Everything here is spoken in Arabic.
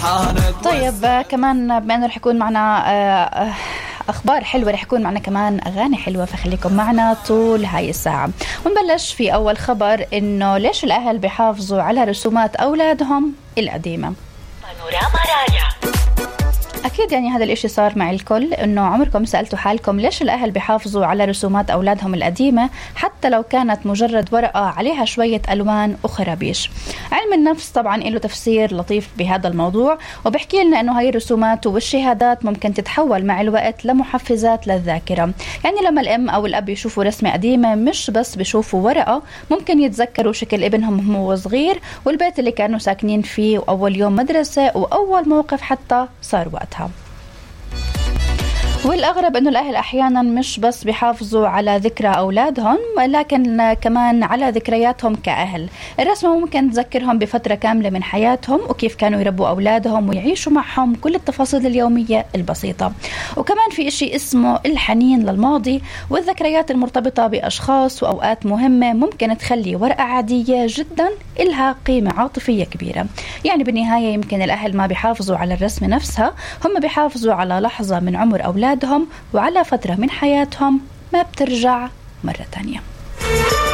طيب كمان بما انه رح يكون معنا أخبار حلوة، رح يكون معنا كمان أغاني حلوة، فخليكم معنا طول هاي الساعة. ونبلش في أول خبر، إنه ليش الأهل بيحافظوا على رسومات أولادهم القديمة. بانوراما راديو. أكيد يعني هذا الإشي صار مع الكل، إنه عمركم سألتوا حالكم ليش الأهل بيحافظوا على رسومات أولادهم القديمة حتى لو كانت مجرد ورقة عليها شوية ألوان وخرابيش؟ علم النفس طبعا له تفسير لطيف بهذا الموضوع، وبحكي لنا إنه هاي الرسومات والشهادات ممكن تتحول مع الوقت لمحفزات للذاكرة. يعني لما الأم أو الأب يشوفوا رسمة قديمة مش بس بيشوفوا ورقة، ممكن يتذكروا شكل ابنهم وهو صغير، والبيت اللي كانوا ساكنين فيه، وأول يوم مدرسة، وأول موقف حتى صار وقتها. والأغرب أنه الأهل أحيانا مش بس بيحافظوا على ذكرى أولادهم، لكن كمان على ذكرياتهم كأهل. الرسمة ممكن تذكرهم بفترة كاملة من حياتهم، وكيف كانوا يربوا أولادهم ويعيشوا معهم كل التفاصيل اليومية البسيطة. وكمان في إشي اسمه الحنين للماضي، والذكريات المرتبطة بأشخاص وأوقات مهمة ممكن تخلي ورقة عادية جدا إلها قيمة عاطفية كبيرة. يعني بالنهاية يمكن الأهل ما بيحافظوا على الرسمة نفسها، هم بيحافظوا على لحظة من عمر أولادهم وعلى فترة من حياتهم ما بترجع مرة تانية.